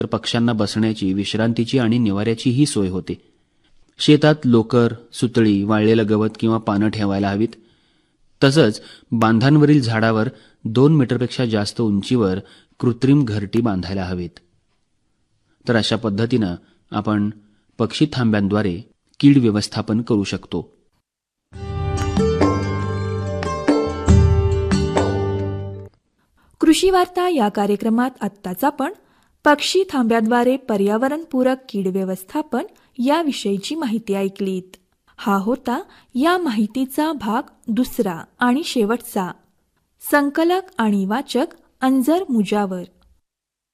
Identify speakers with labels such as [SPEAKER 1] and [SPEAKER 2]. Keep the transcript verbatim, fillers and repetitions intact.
[SPEAKER 1] तर पक्ष्यांना बसण्याची, विश्रांतीची आणि निवाऱ्याचीही सोय होते. शेतात लोकर, सुतळी, वाळलेलं गवत किंवा पानं ठेवायला हवीत. तसंच बांधांवरील झाडावर दोन मीटरपेक्षा जास्त उंचीवर कृत्रिम घरटी बांधायला हवीत. तर अशा पद्धतीनं आपण पक्षी थांब्यांद्वारे कीड व्यवस्थापन करू शकतो.
[SPEAKER 2] कृषी वार्ता या कार्यक्रमात आत्ताच आपण पक्षी थांब्याद्वारे पर्यावरणपूरक कीड व्यवस्थापन याविषयीची माहिती ऐकलीत. हा होता या माहितीचा भाग दुसरा आणि शेवटचा. संकलक आणि वाचक अंजर मुजावर.